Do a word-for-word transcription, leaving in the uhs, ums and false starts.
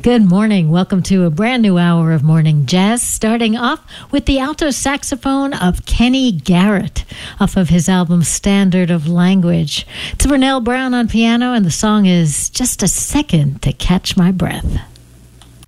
Good morning. Welcome to a brand new hour of Morning Jazz, starting off with the alto saxophone of Kenny Garrett off of his album Standard of Language. It's Vernell Brown on piano, and the song is Just a Second to Catch My Breath.